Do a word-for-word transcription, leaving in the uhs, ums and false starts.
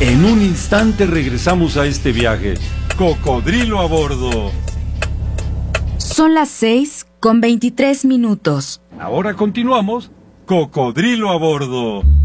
En un instante regresamos a este viaje. Cocodrilo a bordo. Son las seis con veintitrés minutos. Ahora continuamos. Cocodrilo a bordo.